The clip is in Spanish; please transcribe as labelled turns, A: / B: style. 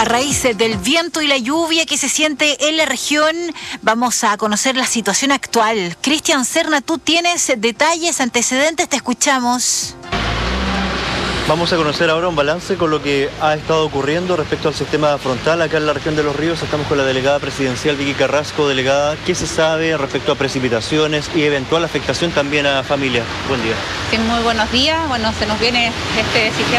A: raíz del viento y la lluvia que se siente en la región, vamos a conocer la situación actual. Cristian Serna, tú tienes detalles, antecedentes, te escuchamos.
B: Vamos a conocer ahora un balance con lo que ha estado ocurriendo respecto al sistema frontal acá en la región de Los Ríos. Estamos con la delegada presidencial Vicky Carrasco. Delegada, ¿qué se sabe respecto a precipitaciones y eventual afectación también a familias? Buen día.
C: Sí, muy buenos días. Bueno, se nos viene este sistema